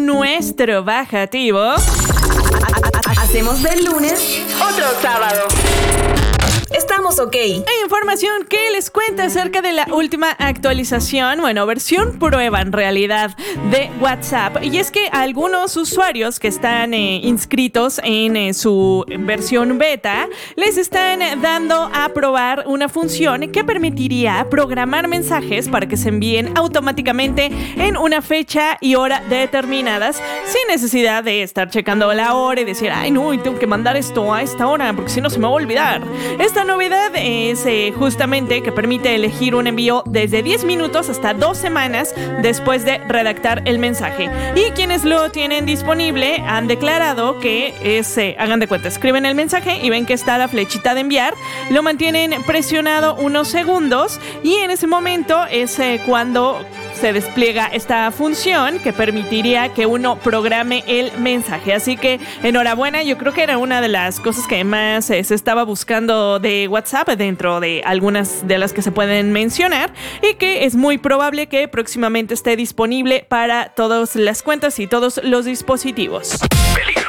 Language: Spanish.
nuestro bajativo, hacemos del lunes otro sábado. Estamos ok. Información que les cuenta acerca de la última actualización, versión prueba en realidad de WhatsApp. Y es que algunos usuarios que están inscritos en su versión beta les están dando a probar una función que permitiría programar mensajes para que se envíen automáticamente en una fecha y hora determinadas sin necesidad de estar checando la hora y decir, ay no, tengo que mandar esto a esta hora porque si no se me va a olvidar. Esta novedad es justamente que permite elegir un envío desde 10 minutos hasta 2 semanas después de redactar el mensaje. Y quienes lo tienen disponible han declarado que hagan de cuenta, escriben el mensaje y ven que está la flechita de enviar, lo mantienen presionado unos segundos y en ese momento es cuando se despliega esta función que permitiría que uno programe el mensaje. Así que enhorabuena, yo creo que era una de las cosas que más se estaba buscando de WhatsApp dentro de algunas de las que se pueden mencionar y que es muy probable que próximamente esté disponible para todas las cuentas y todos los dispositivos. Peligro.